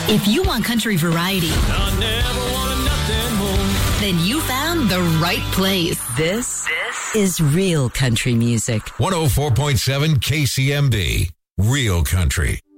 If you want country variety, I never wanted nothing more. Then you found the right place. This is real country music. 104.7 KCMD. Real country.